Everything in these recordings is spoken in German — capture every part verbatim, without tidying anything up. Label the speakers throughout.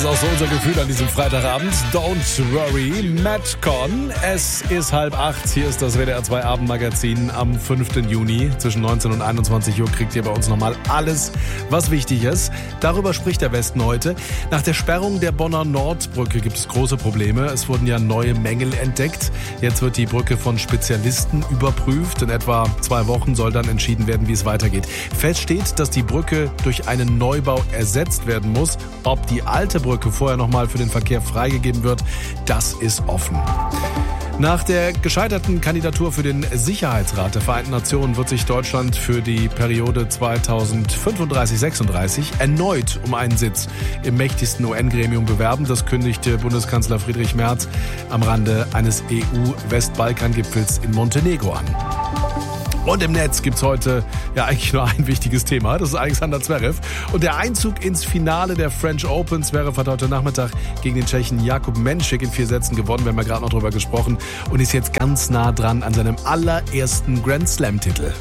Speaker 1: auch so unser Gefühl an diesem Freitagabend. Don't worry, Matt Con. Es ist halb acht. Hier ist das W D R zwei Abendmagazin am fünften Juni. Zwischen neunzehn und einundzwanzig Uhr kriegt ihr bei uns nochmal alles, was wichtig ist. Darüber spricht der Westen heute. Nach der Sperrung der Bonner Nordbrücke gibt es große Probleme. Es wurden ja neue Mängel entdeckt. Jetzt wird die Brücke von Spezialisten überprüft. In etwa zwei Wochen soll dann entschieden werden, wie es weitergeht. Fest steht, dass die Brücke durch einen Neubau ersetzt werden muss. Ob die alte Brücke vorher nochmal für den Verkehr freigegeben wird, das ist offen. Nach der gescheiterten Kandidatur für den Sicherheitsrat der Vereinten Nationen wird sich Deutschland für die Periode zweitausendfünfunddreißig sechsunddreißig erneut um einen Sitz im mächtigsten U N-Gremium bewerben. Das kündigte Bundeskanzler Friedrich Merz am Rande eines E U-Westbalkan-Gipfels in Montenegro an. Und im Netz gibt's heute ja eigentlich nur ein wichtiges Thema. Das ist Alexander Zverev. Und der Einzug ins Finale der French Open. Zverev hat heute Nachmittag gegen den Tschechen Jakub Menšik in vier Sätzen gewonnen. Wir haben ja gerade noch drüber gesprochen. Und ist jetzt ganz nah dran an seinem allerersten Grand Slam-Titel.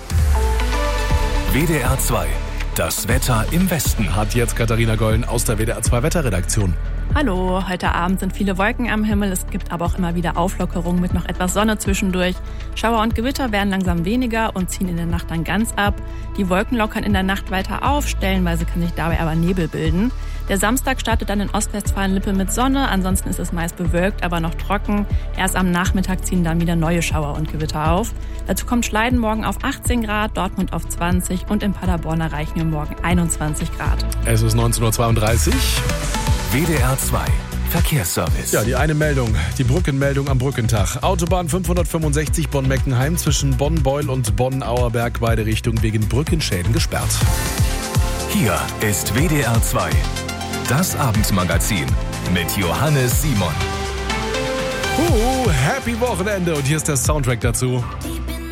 Speaker 2: W D R zwei. Das Wetter im Westen.
Speaker 1: Hat jetzt Katharina Gollen aus der W D R zwei Wetterredaktion.
Speaker 3: Hallo, heute Abend sind viele Wolken am Himmel. Es gibt aber auch immer wieder Auflockerungen mit noch etwas Sonne zwischendurch. Schauer und Gewitter werden langsam weniger und ziehen in der Nacht dann ganz ab. Die Wolken lockern in der Nacht weiter auf, stellenweise kann sich dabei aber Nebel bilden. Der Samstag startet dann in Ostwestfalen-Lippe mit Sonne, ansonsten ist es meist bewölkt, aber noch trocken. Erst am Nachmittag ziehen dann wieder neue Schauer und Gewitter auf. Dazu kommt Schleiden morgen auf achtzehn Grad, Dortmund auf zwanzig und in Paderborn erreichen wir morgen einundzwanzig Grad.
Speaker 1: Es ist neunzehn Uhr zweiunddreißig.
Speaker 2: W D R zwei Verkehrsservice.
Speaker 1: Ja, die eine Meldung, die Brückenmeldung am Brückentag. Autobahn fünfhundertfünfundsechzig Bonn-Meckenheim zwischen Bonn-Beul und Bonn-Auerberg, beide Richtungen wegen Brückenschäden gesperrt.
Speaker 2: Hier ist W D R zwei, das Abendmagazin mit Johannes Simon.
Speaker 1: Uh, happy Wochenende und hier ist der Soundtrack dazu.
Speaker 4: Deep